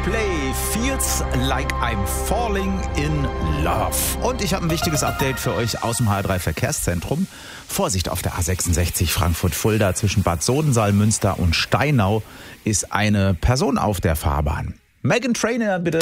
Coldplay, Feels Like I'm Falling in Love. Und ich habe ein wichtiges Update für euch aus dem HR3 Verkehrszentrum. Vorsicht auf der A66 Frankfurt-Fulda zwischen Bad Sodensaal, Münster und Steinau ist eine Person auf der Fahrbahn. Meghan Trainor, bitte.